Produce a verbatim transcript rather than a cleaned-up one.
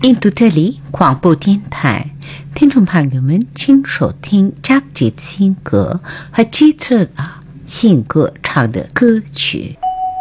印度特里广播电台，听众朋友们，请收听张杰新歌和基特啊新歌唱的歌曲。